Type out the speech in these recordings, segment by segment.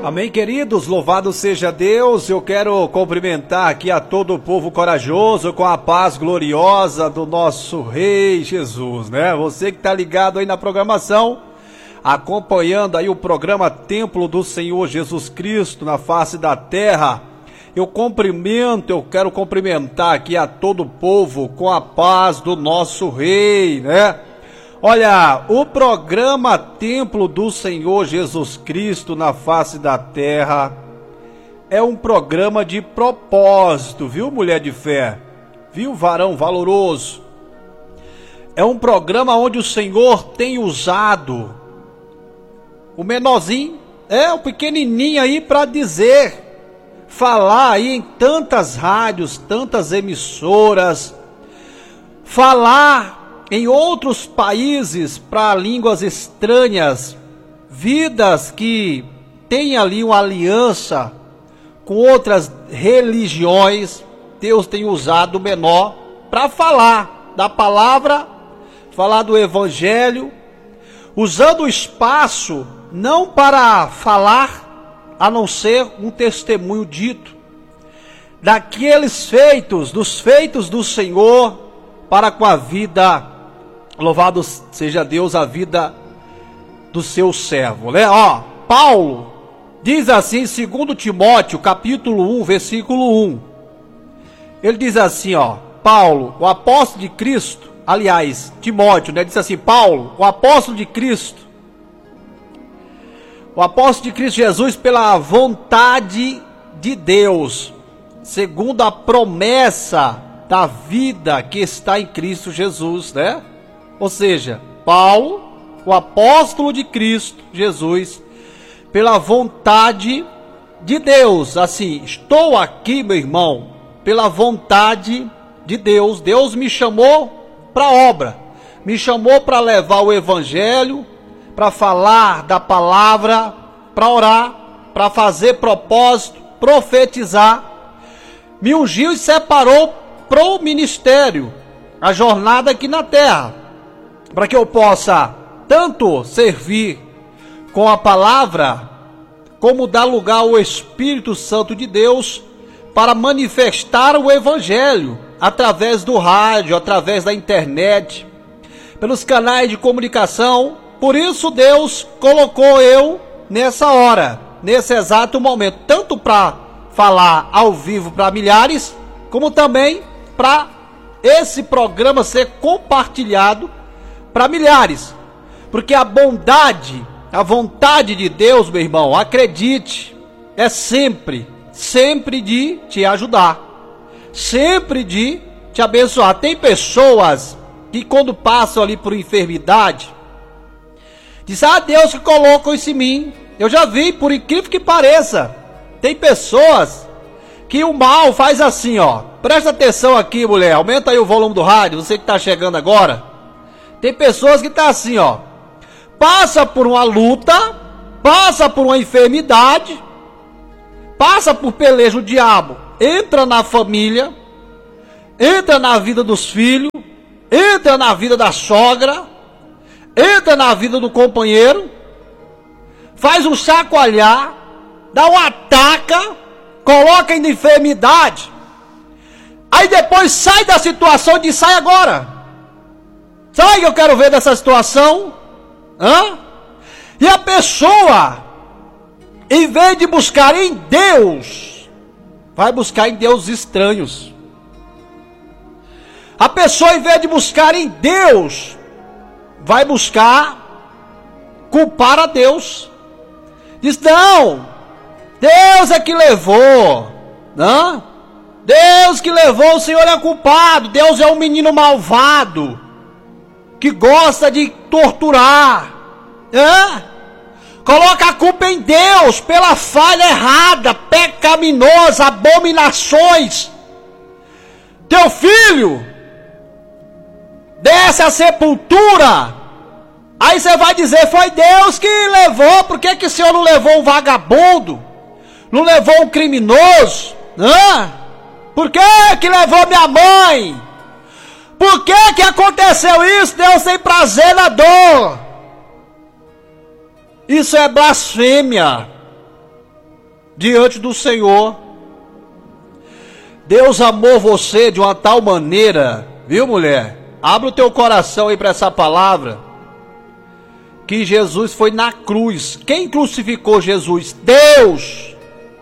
Amém, queridos, louvado seja Deus. Eu quero cumprimentar aqui a todo o povo corajoso com a paz gloriosa do nosso Rei Jesus, né? Você que está ligado aí na programação, acompanhando aí o programa Templo do Senhor Jesus Cristo na face da terra, eu quero cumprimentar aqui a todo o povo com a paz do nosso Rei, né? Olha, o programa Templo do Senhor Jesus Cristo na face da terra é um programa de propósito, viu, mulher de fé? Viu, varão valoroso? É um programa onde o Senhor tem usado o menorzinho, o pequenininho aí para falar aí em tantas rádios, tantas emissoras, falar em outros países para línguas estranhas, vidas que têm ali uma aliança com outras religiões. Deus tem usado o menor para falar da palavra, falar do evangelho, usando o espaço não para falar, a não ser um testemunho dito dos feitos do Senhor para com a vida. Louvado seja Deus, a vida do seu servo, né? Paulo diz assim em 2 Timóteo, capítulo 1, versículo 1. Ele diz assim, Paulo, o apóstolo de Cristo, aliás, Timóteo, né? Diz assim, Paulo, o apóstolo de Cristo Jesus, pela vontade de Deus, segundo a promessa da vida que está em Cristo Jesus, né? Ou seja, Paulo, o apóstolo de Cristo Jesus, pela vontade de Deus. Assim, estou aqui, meu irmão, pela vontade de Deus. Deus me chamou para a obra, me chamou para levar o evangelho, para falar da palavra, para orar, para fazer propósito, profetizar. Me ungiu e separou para o ministério, a jornada aqui na terra, para que eu possa tanto servir com a palavra, como dar lugar ao Espírito Santo de Deus para manifestar o evangelho através do rádio, através da internet, pelos canais de comunicação. Por isso Deus colocou eu nessa hora, nesse exato momento, tanto para falar ao vivo para milhares, como também para esse programa ser compartilhado para milhares, porque a bondade, a vontade de Deus, meu irmão, acredite, é sempre de te ajudar, sempre de te abençoar. Tem pessoas que quando passam ali por enfermidade, dizem, Deus que colocou isso em mim. Eu já vi, por incrível que pareça, tem pessoas que o mal faz assim, presta atenção aqui, mulher, aumenta aí o volume do rádio, você que está chegando agora. Tem pessoas que estão assim, passa por uma luta, passa por uma enfermidade, passa por peleja, o diabo entra na família, entra na vida dos filhos, entra na vida da sogra, entra na vida do companheiro, faz um chacoalhar, dá um ataca, coloca em enfermidade, aí depois sai da situação e diz, sai agora. Sabe o que eu quero ver dessa situação? E a pessoa, em vez de buscar em Deus, vai buscar em deuses estranhos. A pessoa, em vez de buscar em Deus, vai buscar culpar a Deus. Diz, não, Deus é que levou, não? Deus que levou, o Senhor é culpado, Deus é um menino malvado, que gosta de torturar, coloca a culpa em Deus, pela falha errada, pecaminosa, abominações. Teu filho desce à sepultura, aí você vai dizer, foi Deus que levou. Por que o Senhor não levou um vagabundo, não levou um criminoso? Por que levou minha mãe? Por que aconteceu isso? Deus tem prazer na dor. Isso é blasfêmia. diante do Senhor. Deus amou você de uma tal maneira, viu, mulher? Abre o teu coração aí para essa palavra, que Jesus foi na cruz. Quem crucificou Jesus? Deus.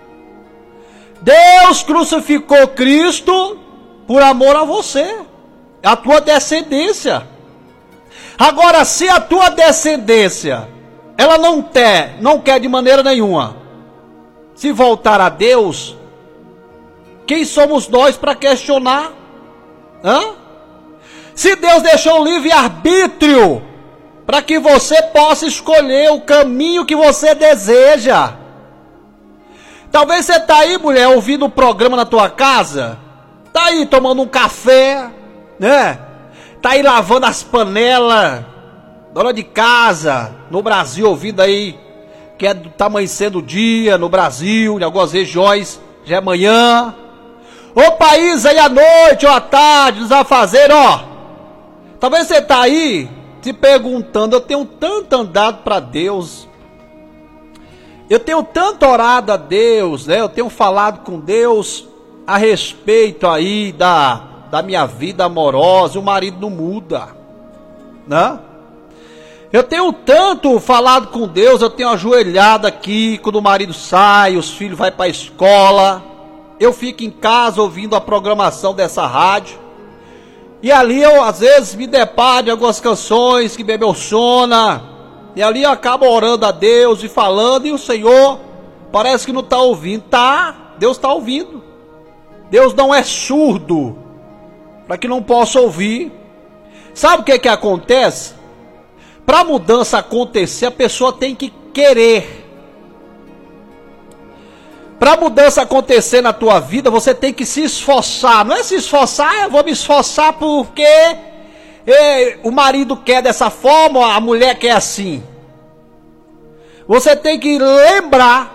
Deus crucificou Cristo por amor a você, a tua descendência. Agora, se a tua descendência, ela não quer de maneira nenhuma se voltar a Deus, quem somos nós para questionar? Se Deus deixou um livre-arbítrio para que você possa escolher o caminho que você deseja. Talvez você está aí, mulher, ouvindo o programa na tua casa, está aí tomando um café, né? Está aí lavando as panelas, dona de casa, no Brasil, ouvindo aí, que está amanhecendo o dia, no Brasil, em algumas regiões, já é manhã. O país aí à noite ou à tarde, nos afazeres, ó. Talvez você está aí se perguntando, eu tenho tanto andado para Deus, eu tenho tanto orado a Deus, né? Eu tenho falado com Deus a respeito aí da minha vida amorosa, o marido não muda, né? Eu tenho tanto falado com Deus, eu tenho ajoelhado aqui, quando o marido sai, os filhos vão para a escola, eu fico em casa ouvindo a programação dessa rádio, e ali eu às vezes me deparo de algumas canções que me emocionam, e ali eu acabo orando a Deus e falando, e o Senhor parece que não está ouvindo. Deus está ouvindo. Deus não é surdo para que não possa ouvir. Sabe o que acontece? Para a mudança acontecer, a pessoa tem que querer. Para a mudança acontecer na tua vida, você tem que se esforçar. Não é se esforçar, eu vou me esforçar porque o marido quer dessa forma, a mulher quer assim. Você tem que lembrar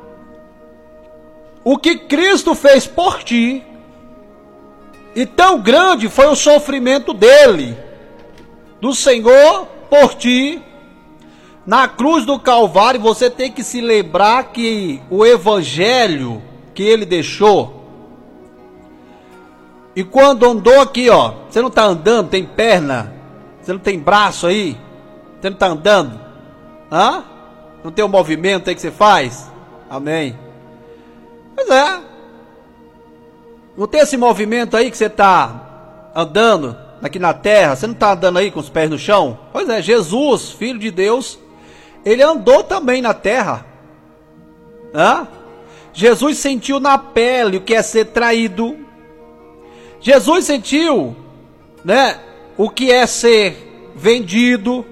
o que Cristo fez por ti. E tão grande foi o sofrimento dele, do Senhor por ti. Na cruz do Calvário, você tem que se lembrar que o evangelho que ele deixou. E quando andou aqui, ó, você não está andando, tem perna, você não tem braço aí, você não está andando, não tem o movimento aí que você faz, amém? Pois é, não tem esse movimento aí que você está andando aqui na terra, você não está andando aí com os pés no chão? Pois é, Jesus, Filho de Deus, ele andou também na terra, Jesus sentiu na pele o que é ser traído. Jesus sentiu, né, o que é ser vendido,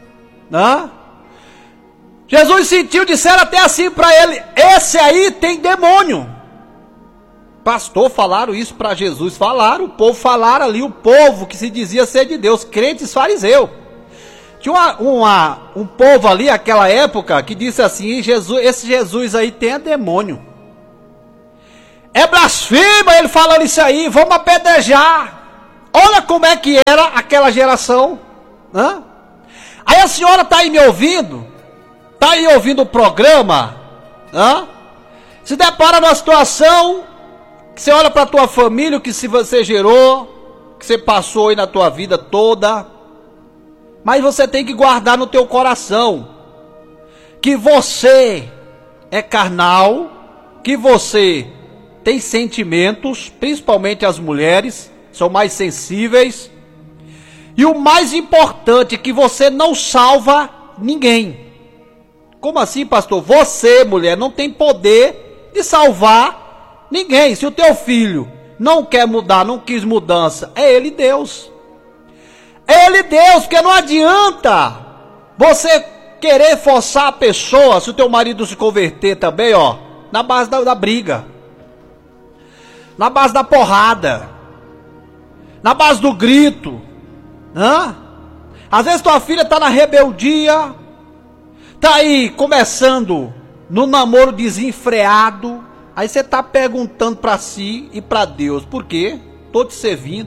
Jesus sentiu, disseram até assim para ele, esse aí tem demônio. Pastor, falaram isso para Jesus, falaram, o povo falaram ali, o povo que se dizia ser de Deus, crentes fariseus. Tinha um povo ali, aquela época, que disse assim, esse Jesus aí tem demônio. É blasfema ele falando isso aí, vamos apedrejar. Olha como é que era aquela geração. Aí a senhora está aí me ouvindo, está aí ouvindo o programa, se depara numa situação que você olha para a tua família, o que se você gerou, que você passou aí na tua vida toda, mas você tem que guardar no teu coração que você é carnal, que você tem sentimentos, principalmente as mulheres, são mais sensíveis. E o mais importante é que você não salva ninguém. Como assim, pastor? Você, mulher, não tem poder de salvar ninguém. Se o teu filho não quer mudar, não quis mudança, é ele Deus. É ele Deus, porque não adianta você querer forçar a pessoa, se o teu marido se converter também, ó, na base da briga, na base da porrada, na base do grito, Às vezes tua filha está na rebeldia, está aí começando no namoro desenfreado, aí você está perguntando para si e para Deus, por quê? Estou te servindo,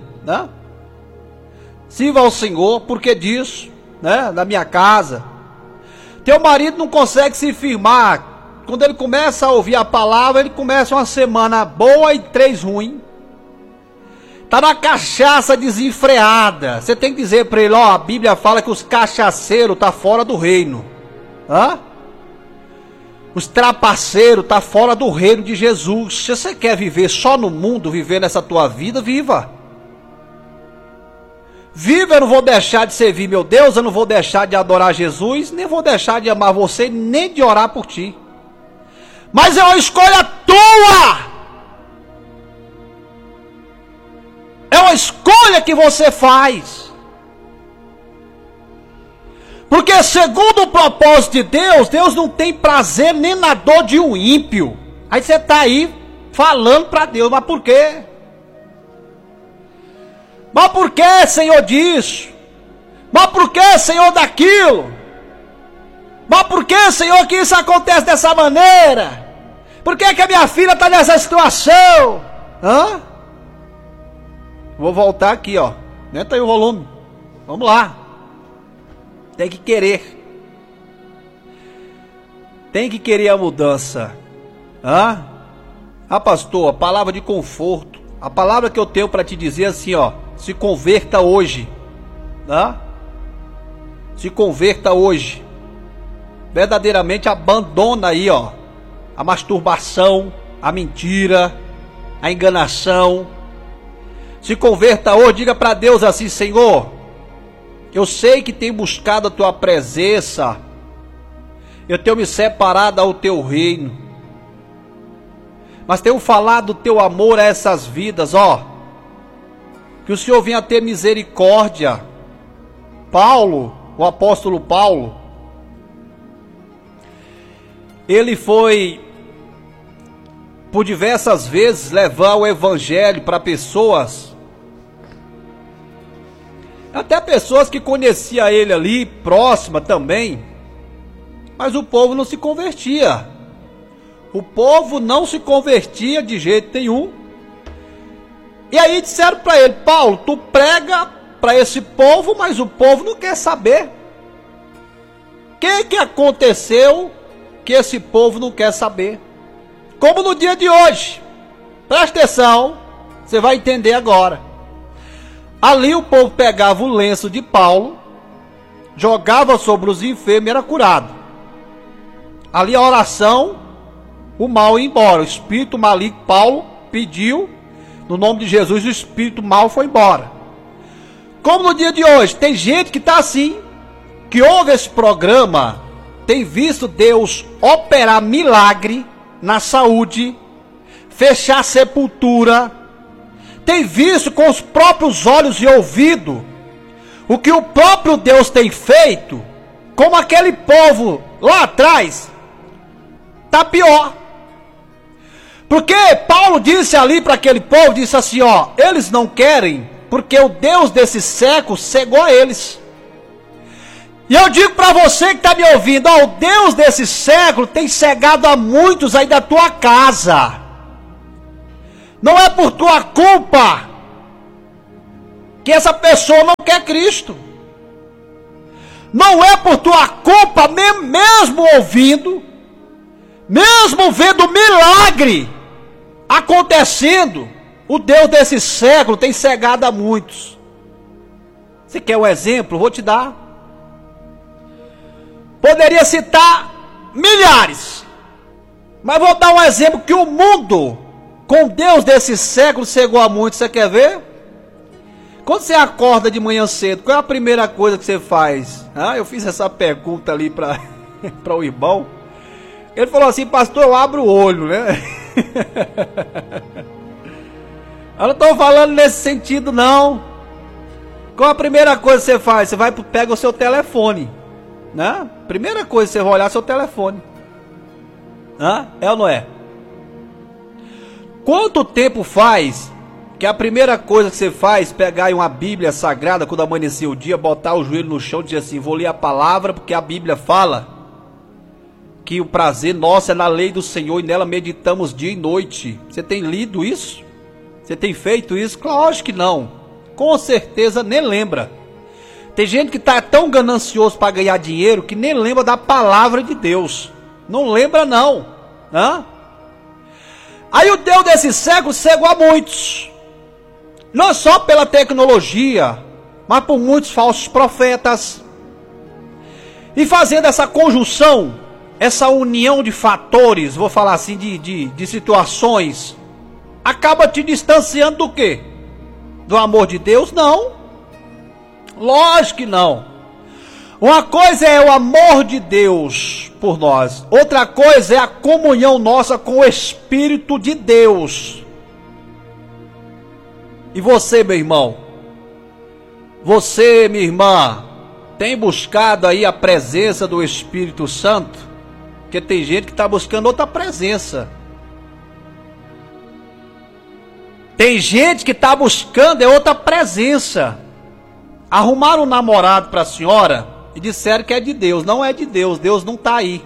Sirva ao Senhor, por que disso, na minha casa. Teu marido não consegue se firmar quando ele começa a ouvir a palavra, ele começa uma semana boa e 3 ruim. Tá na cachaça desenfreada. Você tem que dizer para ele, ó, a Bíblia fala que os cachaceiros tá fora do reino. Hã? Os trapaceiros tá fora do reino de Jesus. Se você quer viver só no mundo, viver nessa tua vida, viva. Viva, eu não vou deixar de servir meu Deus, eu não vou deixar de adorar Jesus, nem vou deixar de amar você, nem de orar por ti. Mas é uma escolha tua. É uma escolha que você faz. Porque segundo o propósito de Deus, Deus não tem prazer nem na dor de um ímpio. Aí você está aí falando para Deus, mas por quê? Mas por que, Senhor, disso? Mas por que, Senhor, daquilo? Mas por que, Senhor, que isso acontece dessa maneira? Por que que a minha filha está nessa situação? Hã? Vou voltar aqui, ó. Aumenta aí o volume. Vamos lá. Tem que querer. Tem que querer a mudança. Hã? Ah, pastor, a palavra de conforto. A palavra que eu tenho para te dizer assim, ó. Se converta hoje. Hã? Se converta hoje. Verdadeiramente abandona aí, ó. A masturbação, a mentira, a enganação. Se converta hoje, diga para Deus assim, Senhor, eu sei que tenho buscado a tua presença, eu tenho me separado ao teu reino, mas tenho falado do teu amor a essas vidas, ó, que o Senhor venha ter misericórdia. Paulo, o apóstolo Paulo, ele foi por diversas vezes levar o evangelho para pessoas, até pessoas que conheciam ele ali, próxima também, mas o povo não se convertia. O povo não se convertia de jeito nenhum. E aí disseram para ele, Paulo, tu prega para esse povo, mas o povo não quer saber. O que aconteceu que esse povo não quer saber? Como no dia de hoje. Presta atenção, você vai entender agora. Ali o povo pegava o lenço de Paulo, jogava sobre os enfermos e era curado. Ali a oração, o mal ia embora. O espírito maligno, Paulo pediu, no nome de Jesus, o espírito mal foi embora. Como no dia de hoje, tem gente que está assim, que ouve esse programa, tem visto Deus operar milagre na saúde, fechar sepultura, tem visto com os próprios olhos e ouvido o que o próprio Deus tem feito, como aquele povo lá atrás, tá pior. Porque Paulo disse ali para aquele povo, disse assim, ó, eles não querem, porque o Deus desse século cegou a eles. E eu digo para você que está me ouvindo, ó, o Deus desse século tem cegado a muitos aí da tua casa. Não é por tua culpa que essa pessoa não quer Cristo. Não é por tua culpa, mesmo ouvindo, mesmo vendo milagre acontecendo, o Deus desse século tem cegado a muitos. Você quer um exemplo? Vou te dar. Poderia citar milhares, mas vou dar um exemplo que o mundo, com Deus desse século, cegou a muitos. Você quer ver? Quando você acorda de manhã cedo, qual é a primeira coisa que você faz? Eu fiz essa pergunta ali para o irmão. Ele falou assim, pastor, eu abro o olho, né? Eu não estou falando nesse sentido, não. Qual a primeira coisa que você faz? Você pega o seu telefone, né? Primeira coisa, você vai olhar seu telefone. É ou não é? Quanto tempo faz que a primeira coisa que você faz, pegar uma Bíblia sagrada quando amanhecer o dia, botar o joelho no chão e dizer assim, vou ler a palavra, porque a Bíblia fala que o prazer nosso é na lei do Senhor e nela meditamos dia e noite. Você tem lido isso? Você tem feito isso? Lógico que não. Com certeza nem lembra. Tem gente que está tão ganancioso para ganhar dinheiro que nem lembra da palavra de Deus. Não lembra não. Hã? Aí o Deus desse século cegou a muitos. Não só pela tecnologia, mas por muitos falsos profetas. E fazendo essa conjunção, essa união de fatores, vou falar assim, de situações, acaba te distanciando do quê? Do amor de Deus? Não. Lógico que não. Uma coisa é o amor de Deus por nós. Outra coisa é a comunhão nossa com o Espírito de Deus. E você, meu irmão? Você, minha irmã, tem buscado aí a presença do Espírito Santo? Porque tem gente que está buscando outra presença. Tem gente que está buscando outra presença. Arrumaram um namorado para a senhora e disseram que é de Deus. Não é de Deus, Deus não está aí.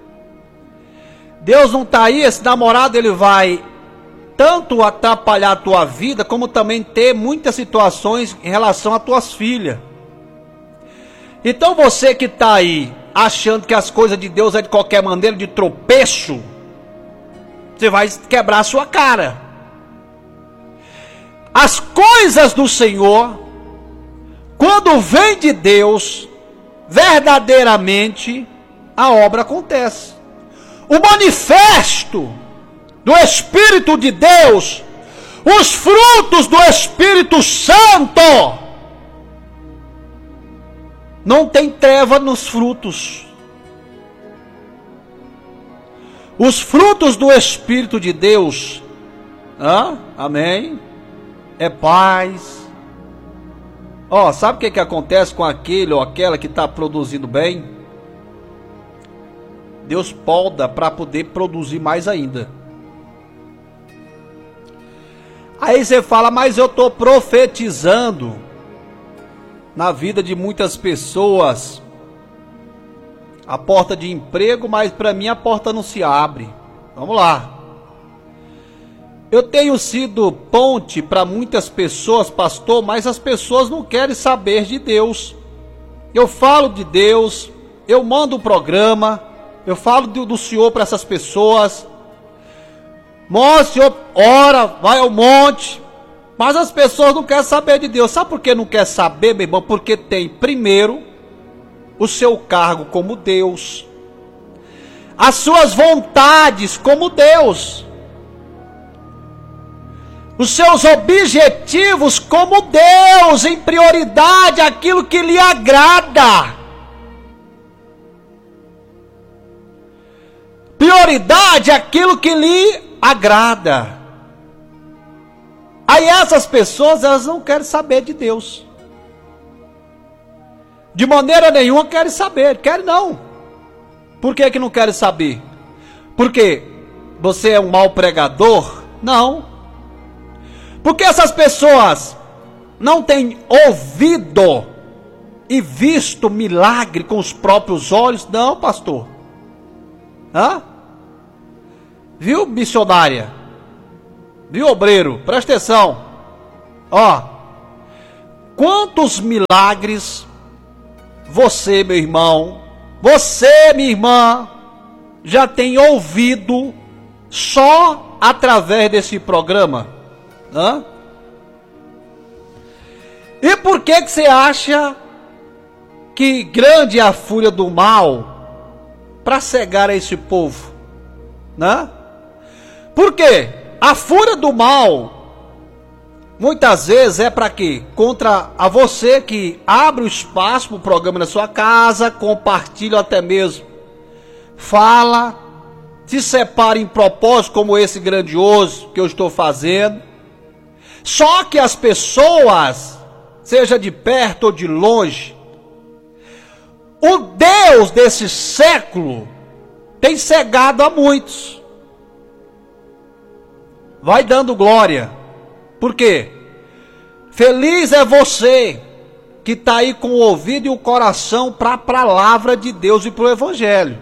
Deus não está aí, esse namorado ele vai tanto atrapalhar a tua vida, como também ter muitas situações em relação às tuas filhas. Então você que está aí, achando que as coisas de Deus é de qualquer maneira, de tropeço, você vai quebrar a sua cara. As coisas do Senhor, quando vem de Deus, verdadeiramente, a obra acontece. O manifesto do Espírito de Deus, os frutos do Espírito Santo, não tem treva nos frutos. Os frutos do Espírito de Deus, amém, é paz. Sabe o que acontece com aquele ou aquela que está produzindo bem? Deus poda para poder produzir mais ainda. Aí você fala, mas eu estou profetizando na vida de muitas pessoas a porta de emprego, mas para mim a porta não se abre. Vamos lá. Eu tenho sido ponte para muitas pessoas, pastor, mas as pessoas não querem saber de Deus. Eu falo de Deus, eu mando um programa, eu falo do Senhor para essas pessoas. Senhor, ora, vai ao monte. Mas as pessoas não querem saber de Deus. Sabe por que não quer saber, meu irmão? Porque tem, primeiro, o seu cargo como Deus, as suas vontades como Deus, os seus objetivos como Deus, em prioridade aquilo que lhe agrada. Prioridade aquilo que lhe agrada. Aí essas pessoas, elas não querem saber de Deus. De maneira nenhuma querem saber. Querem não. Por que não querem saber? Porque você é um mau pregador? Não. Porque essas pessoas não têm ouvido e visto milagre com os próprios olhos? Não, pastor. Viu, missionária? Viu, obreiro? Presta atenção. Quantos milagres você, meu irmão, você, minha irmã, já tem ouvido só através desse programa? E por que você acha que grande é a fúria do mal para cegar a esse povo? Por quê? A fúria do mal muitas vezes é para quê? Contra a você que abre o espaço para o programa na sua casa, compartilha até mesmo, fala, se separa em propósito como esse grandioso que eu estou fazendo. Só que as pessoas, seja de perto ou de longe, o Deus desse século tem cegado a muitos. Vai dando glória. Por quê? Feliz é você que está aí com o ouvido e o coração para a palavra de Deus e para o Evangelho.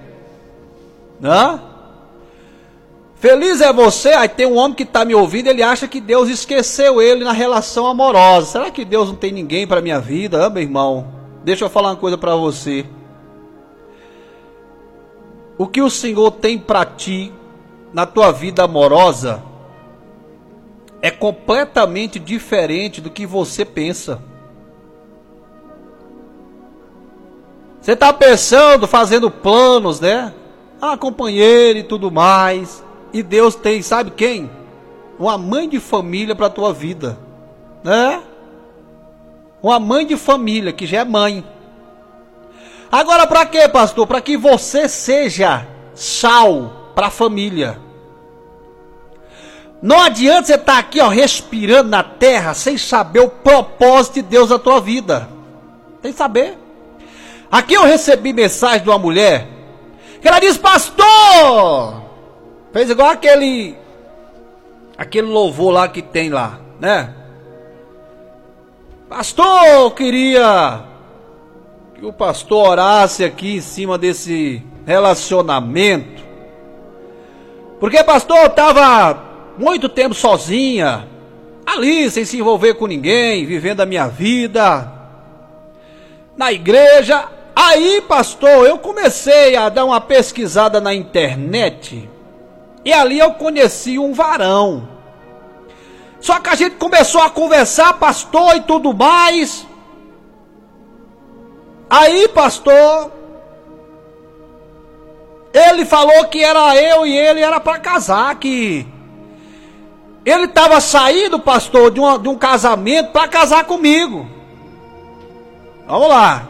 Feliz é você. Aí tem um homem que está me ouvindo, ele acha que Deus esqueceu ele na relação amorosa. Será que Deus não tem ninguém para a minha vida? Meu irmão, deixa eu falar uma coisa para você. O que o Senhor tem para ti na tua vida amorosa é completamente diferente do que você pensa. Você está pensando, fazendo planos, né? Ah, companheiro e tudo mais. E Deus tem, sabe quem? Uma mãe de família para a tua vida, né? Uma mãe de família que já é mãe. Agora para quê, pastor? Para que você seja sal para a família. Não adianta você estar aqui, ó, respirando na terra sem saber o propósito de Deus na tua vida. Tem que saber. Aqui eu recebi mensagem de uma mulher que ela disse: pastor, fez igual aquele louvor lá que tem lá, né? Pastor, eu queria que o pastor orasse aqui em cima desse relacionamento, porque pastor, eu estava muito tempo sozinha, ali sem se envolver com ninguém, vivendo a minha vida na igreja. Aí, pastor, eu comecei a dar uma pesquisada na internet e ali eu conheci um varão. Só que a gente começou a conversar, pastor, e tudo mais. Aí, pastor, ele falou que era eu e ele era para casar, que ele estava saindo, pastor, de um casamento para casar comigo. Vamos lá.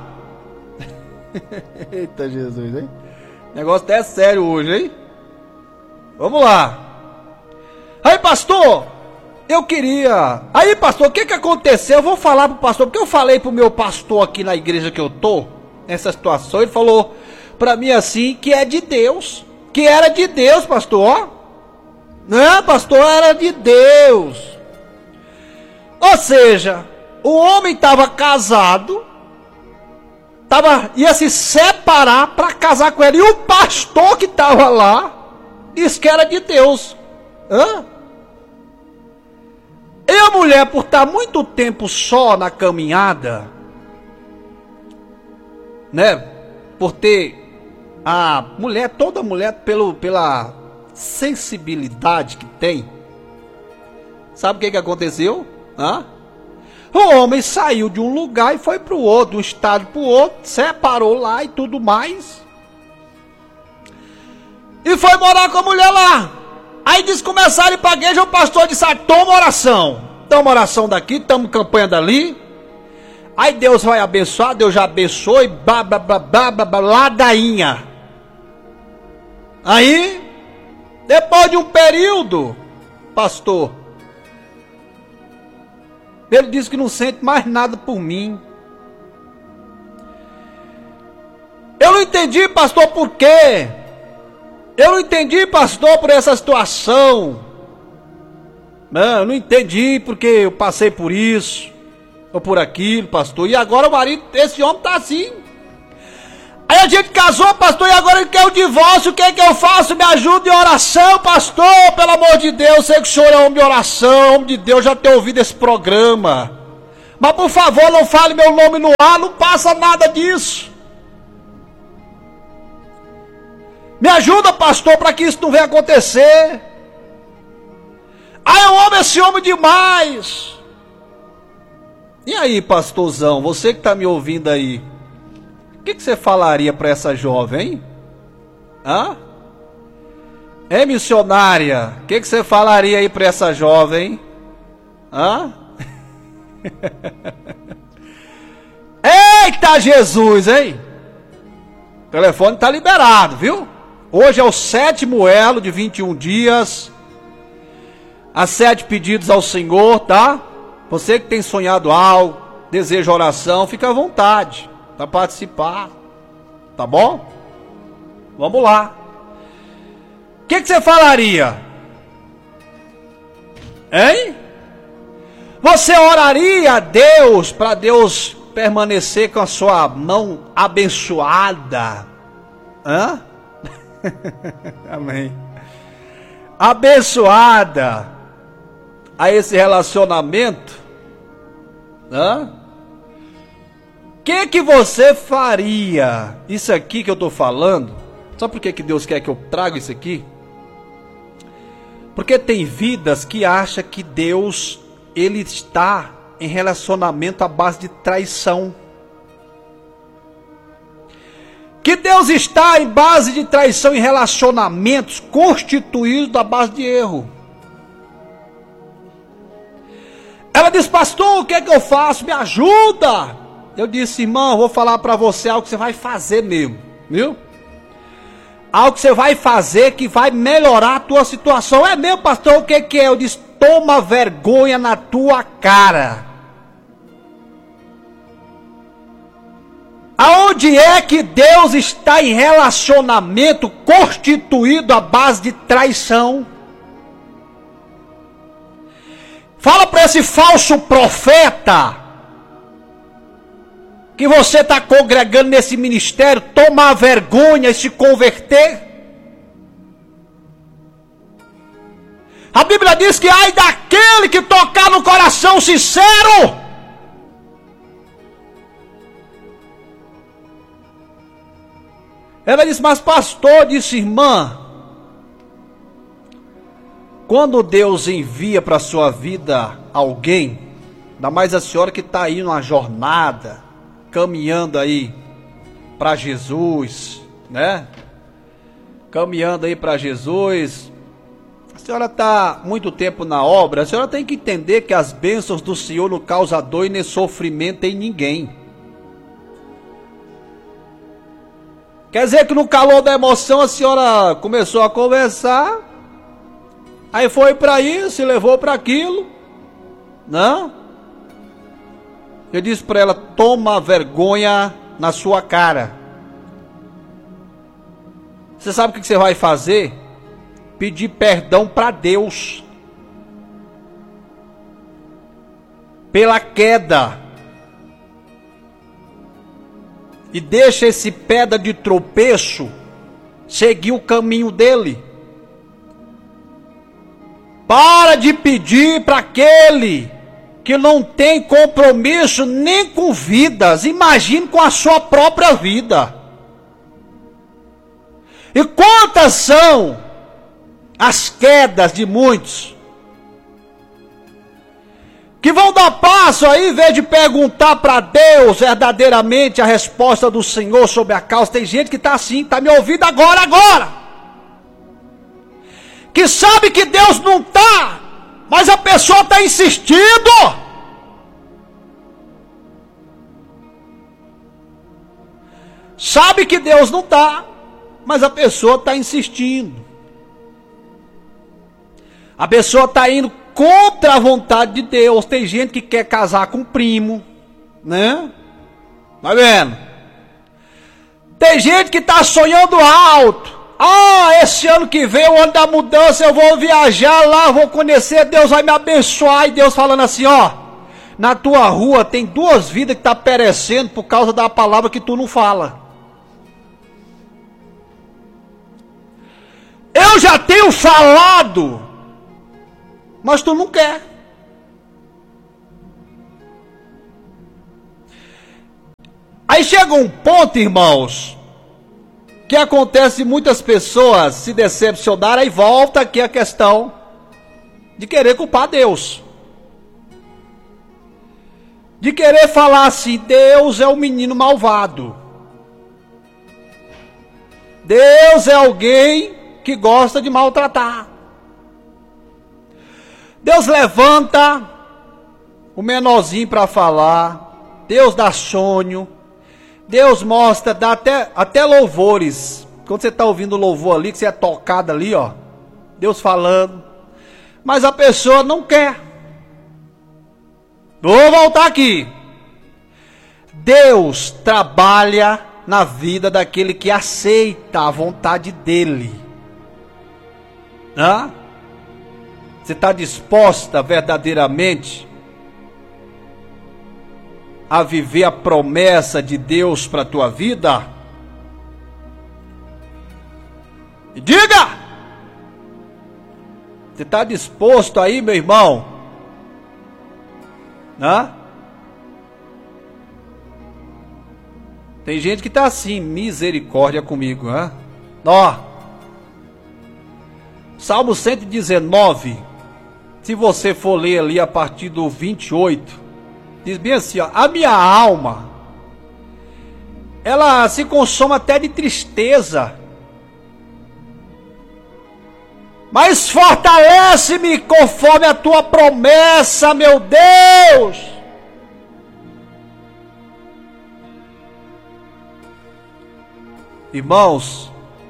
Eita Jesus, hein? O negócio até é sério hoje, hein? Vamos lá. Aí, pastor, eu queria... Aí, pastor, o que aconteceu? Eu vou falar pro pastor, porque eu falei pro meu pastor aqui na igreja que eu tô, nessa situação, ele falou pra mim assim, que é de Deus, que era de Deus, pastor. Não, pastor, era de Deus. Ou seja, o homem estava casado, ia se separar para casar com ela, e o pastor que estava lá disse que era de Deus. E a mulher, por estar muito tempo só na caminhada, né, por ter toda mulher pela sensibilidade que tem, sabe o que aconteceu? O homem saiu de um lugar e foi para o outro, de um estado para o outro, separou lá e tudo mais, e foi morar com a mulher lá. Aí disse, começaram a ir para a igreja, o pastor disse: toma oração daqui, toma campanha dali. Aí Deus vai abençoar, Deus já abençoou, e blá blá blá blá blá blá, ladainha. Aí, depois de um período, pastor, ele disse que não sente mais nada por mim. Eu não entendi, pastor, por quê? Eu não entendi, pastor, por essa situação. Não, eu não entendi porque eu passei por isso ou por aquilo, pastor. E agora o marido, esse homem tá assim. Aí a gente casou, pastor, e agora ele quer o divórcio. O que é que eu faço? Me ajuda em oração, pastor. Pelo amor de Deus, sei que o senhor é homem de oração, homem de Deus, já tenho ouvido esse programa. Mas por favor, não fale meu nome no ar, não passa nada disso. Me ajuda, pastor, para que isso não venha acontecer. Eu amo esse homem demais. E aí, pastorzão, você que está me ouvindo aí, o que você falaria para essa jovem, hein? Missionária, o que você falaria aí para essa jovem? Eita Jesus, hein? O telefone está liberado, viu? Hoje é o 7º elo de 21 dias. Há 7 pedidos ao Senhor, tá? Você que tem sonhado algo, deseja oração, fica à vontade para participar, tá bom? Vamos lá. O que você falaria? Hein? Você oraria a Deus para Deus permanecer com a sua mão abençoada? Amém. Abençoada a esse relacionamento? O que você faria? Isso aqui que eu estou falando, sabe por que Deus quer que eu traga isso aqui? Porque tem vidas que acham que Deus, ele está em relacionamento à base de traição. Que Deus está em base de traição em relacionamentos constituídos à base de erro. Ela disse: pastor, o que é que eu faço? Me ajuda. Eu disse: irmão, vou falar para você algo que você vai fazer mesmo, viu? Algo que você vai fazer que vai melhorar a tua situação. É mesmo, pastor? O que que é? Eu disse: toma vergonha na tua cara. Aonde é que Deus está em relacionamento constituído à base de traição? Fala para esse falso profeta que você está congregando nesse ministério tomar vergonha e se converter. A Bíblia diz que ai daquele que tocar no coração sincero. Ela disse: mas pastor, disse irmã, quando Deus envia para a sua vida alguém, ainda mais a senhora que está aí numa jornada, caminhando aí para Jesus, né? Caminhando aí para Jesus. A senhora está muito tempo na obra, a senhora tem que entender que as bênçãos do Senhor não causam dor e nem sofrimento em ninguém. Quer dizer que no calor da emoção a senhora começou a conversar, aí foi para isso e levou para aquilo, não? Eu disse para ela: toma vergonha na sua cara. Você sabe o que você vai fazer? Pedir perdão para Deus pela queda. E deixa esse pedra de tropeço seguir o caminho dele. Para de pedir para aquele que não tem compromisso nem com vidas, imagine com a sua própria vida. E quantas são as quedas de muitos que vão dar passo aí, em vez de perguntar para Deus verdadeiramente a resposta do Senhor sobre a causa. Tem gente que está assim, está me ouvindo agora. Que sabe que Deus não está, mas a pessoa está insistindo. Sabe que Deus não está, mas a pessoa está insistindo. A pessoa está indo contra a vontade de Deus. Tem gente que quer casar com primo, né? Tá vendo? Tem gente que está sonhando alto. Esse ano que vem, o ano da mudança, eu vou viajar lá, vou conhecer, Deus vai me abençoar. E Deus falando assim: na tua rua tem 2 vidas que estão perecendo por causa da palavra que tu não fala. Eu já tenho falado, mas tu não quer. Aí chega um ponto, irmãos, que acontece muitas pessoas se decepcionarem, e volta aqui a questão de querer culpar Deus. De querer falar assim: Deus é um menino malvado. Deus é alguém que gosta de maltratar. Deus levanta o menorzinho para falar. Deus dá sonho. Deus mostra, dá até louvores. Quando você está ouvindo louvor ali, que você é tocado ali, Deus falando. Mas a pessoa não quer. Vou voltar aqui. Deus trabalha na vida daquele que aceita a vontade dele. Você está disposta verdadeiramente a viver a promessa de Deus para a tua vida? E diga! Você está disposto aí, meu irmão? Tem gente que está assim: misericórdia comigo, Salmo 119, se você for ler ali a partir do 28, diz bem assim, ó, a minha alma, ela se consome até de tristeza, mas fortalece-me conforme a tua promessa, meu Deus. Irmãos,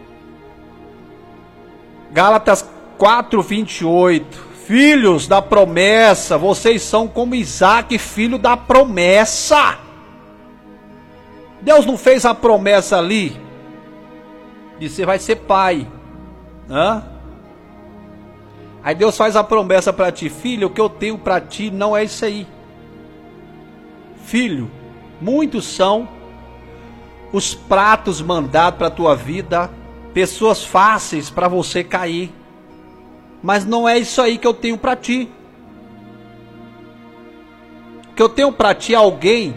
Gálatas 4:28, filhos da promessa, vocês são como Isaac, filho da promessa. Deus não fez a promessa ali de você vai ser pai, né? Aí Deus faz a promessa para ti, filho, o que eu tenho para ti não é isso aí. Filho, muitos são os pratos mandados para a tua vida, pessoas fáceis para você cair, mas não é isso aí que eu tenho para ti. O que eu tenho para ti é alguém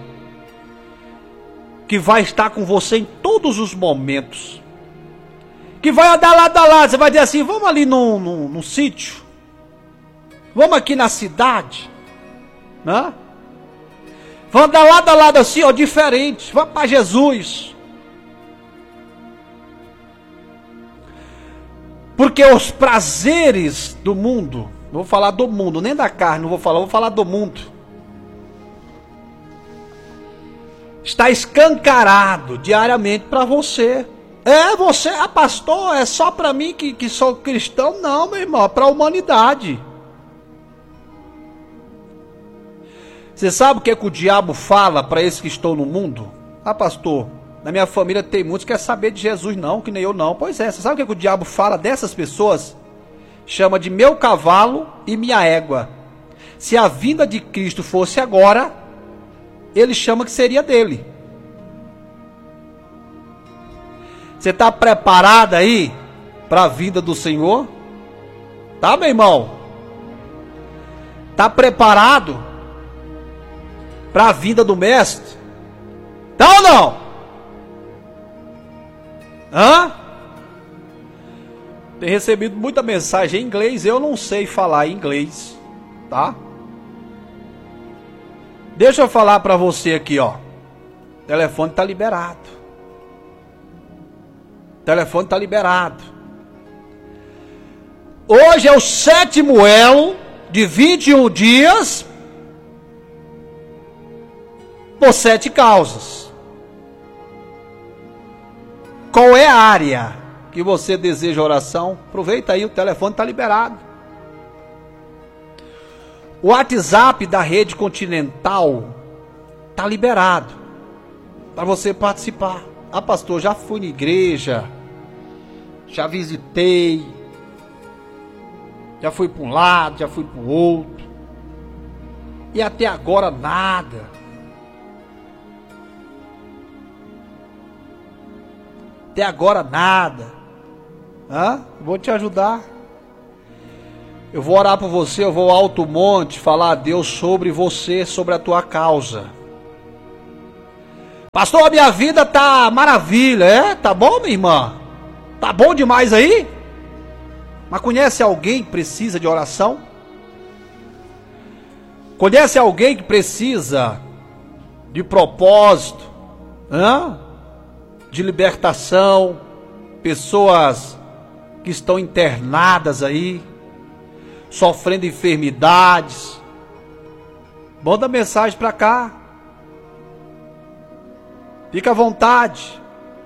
que vai estar com você em todos os momentos, que vai andar lado a lado. Você vai dizer assim, vamos ali num sítio, vamos aqui na cidade, né? Vamos andar lado a lado assim, ó, diferente, vamos para Jesus. Porque os prazeres do mundo, não vou falar do mundo, nem da carne, vou falar do mundo, está escancarado diariamente para você. Você, pastor, é só para mim que sou cristão? Não, meu irmão, é para a humanidade. Você sabe o que é que o diabo fala para esses que estão no mundo? Pastor, na minha família tem muitos que querem saber de Jesus não, que nem eu não. Pois é, você sabe o que é que o diabo fala dessas pessoas? Chama de meu cavalo e minha égua. Se a vinda de Cristo fosse agora, ele chama que seria dele. Você está preparado aí para a vinda do Senhor? Tá, meu irmão? Tá preparado para a vinda do Mestre? Tá ou não? Tem recebido muita mensagem em inglês, eu não sei falar inglês, tá? Deixa eu falar para você aqui, ó. O telefone tá liberado. O telefone tá liberado. Hoje é o 7º elo de 21 dias por 7 causas. Qual é a área que você deseja oração? Aproveita aí, o telefone está liberado. O WhatsApp da Rede Continental está liberado para você participar. Pastor, já fui na igreja, já visitei, já fui para um lado, já fui para o outro, e até agora nada. Até agora nada. Vou te ajudar. Eu vou orar por você, eu vou ao alto monte falar a Deus sobre você, sobre a tua causa. Pastor, a minha vida tá maravilha, tá bom, minha irmã? Tá bom demais aí? Mas conhece alguém que precisa de oração? Conhece alguém que precisa de propósito? De libertação? Pessoas que estão internadas aí, sofrendo enfermidades? Manda mensagem para cá. Fica à vontade.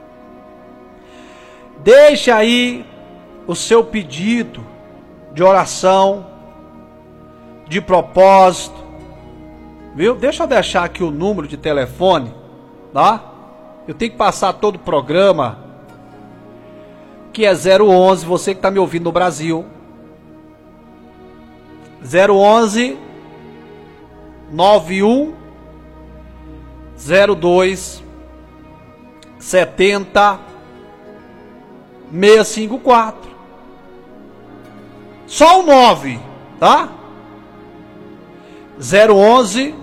Deixa aí o seu pedido de oração, de propósito, viu? Deixa eu deixar aqui o número de telefone, tá? Eu tenho que passar todo o programa, que é 011, você que está me ouvindo no Brasil. 011 91 02 70 654. Só o 9, tá? 011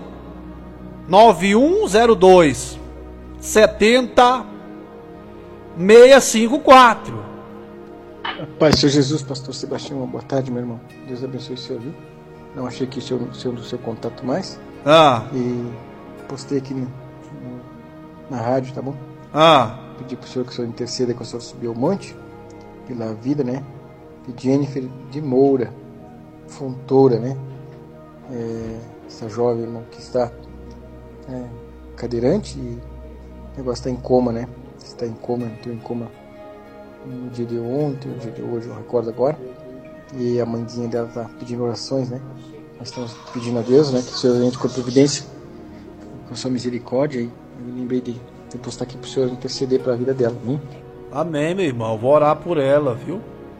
9102 70 654. Pai, Senhor Jesus, Pastor Sebastião, uma boa tarde, meu irmão. Deus abençoe o senhor, viu? Não achei que o seu contato mais. E postei aqui na rádio, tá bom? Pedi pro senhor que o senhor interceda que o senhor subiu ao monte, pela vida, né? De Jennifer de Moura, Fontoura, né? Essa jovem, irmão, que está cadeirante e o negócio está em coma, né? Está em coma, entrou em coma no dia de ontem, no dia de hoje, eu recordo agora. E a mãezinha dela está pedindo orações, né? Nós estamos pedindo a Deus, né? Que o Senhor entre com a providência, com a sua misericórdia. E eu lembrei de postar aqui para o Senhor interceder para a vida dela, hein? Amém, meu irmão. Vou orar por ela, viu?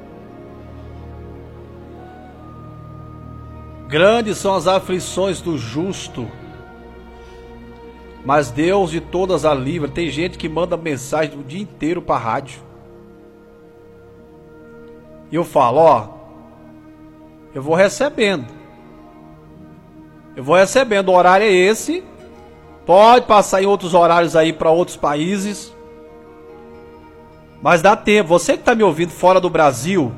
Grandes são as aflições do justo, mas Deus de todas a livra. Tem gente que manda mensagem o dia inteiro para a rádio. E eu falo, eu vou recebendo. O horário é esse. Pode passar em outros horários aí para outros países. Mas dá tempo. Você que está me ouvindo fora do Brasil,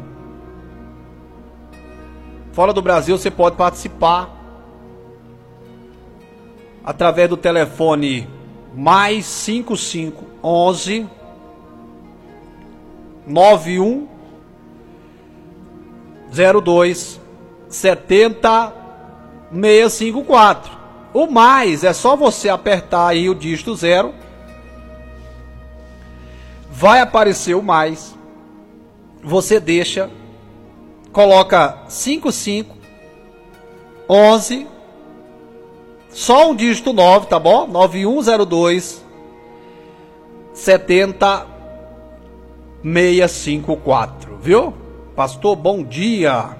você pode participar através do telefone mais 5511 91 02 70 654. O mais é só você apertar aí o dígito 0. Vai aparecer o mais. Você deixa, coloca 5511, só um dígito 9, tá bom? 9102 70 654, viu? Pastor, bom dia.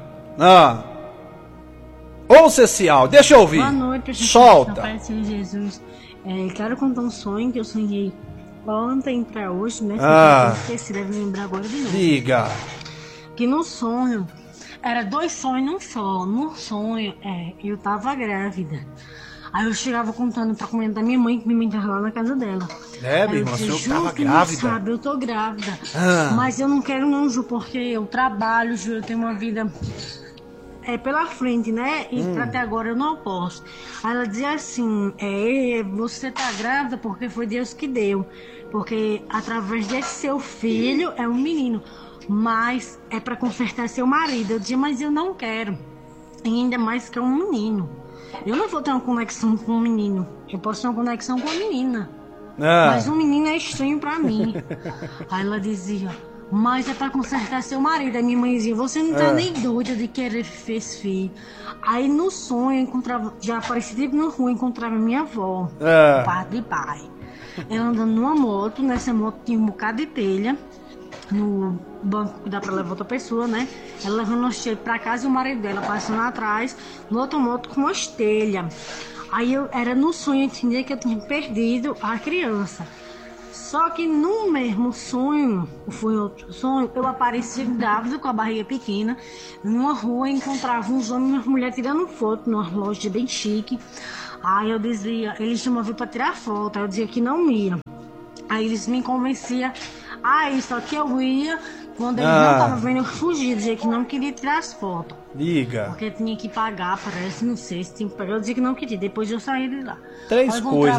Ouça esse áudio, deixa eu ouvir. Boa noite, solta. Pai, Senhor Jesus. Quero contar um sonho que eu sonhei ontem pra hoje, né? Você deve lembrar agora de novo. Liga. Que no sonho, era 2 sonhos num só. No sonho, eu tava grávida. Aí eu chegava contando pra comentar da minha mãe, que minha mãe tava lá na casa dela. Minha irmã, você tava grávida? Sabe, eu tô grávida. Mas eu não quero não, Ju, porque eu trabalho, Ju, eu tenho uma vida pela frente, né? E até agora eu não posso. Aí ela dizia assim, você tá grávida porque foi Deus que deu. Porque através desse seu filho é um menino. Mas é pra consertar seu marido. Eu dizia, mas eu não quero. E ainda mais que é um menino. Eu não vou ter uma conexão com um menino. Eu posso ter uma conexão com a menina. Mas um menino é estranho pra mim. Aí ela dizia, mas é pra consertar seu marido. Aí minha mãe dizia, você não tá nem doida de querer ter filho. Aí no sonho eu encontrava, já aparecia tipo na rua, encontrava minha avó, parte de pai. Ela andando numa moto, nessa moto tinha um bocado de telha. No banco que dá pra levar outra pessoa, né? Ela levando os telhas pra casa e o marido dela passando atrás, no outro moto com uma telha. Aí era no sonho, eu entendia que eu tinha perdido a criança. Só que no mesmo sonho, foi outro sonho, eu apareci grávida com a barriga pequena, numa rua, encontrava uns homens e umas mulheres tirando foto, numa loja bem chique. Aí eu dizia, eles chamavam pra tirar foto, aí eu dizia que não ia. Aí eles me convenciam. Só que eu ia, quando eles não estavam vendo, eu fugia, dizia que não queria tirar as fotos. Liga. Porque tinha que pagar, parece, não sei se tinha que pagar. Eu dizia que não queria, depois eu saí de lá. 3 coisas.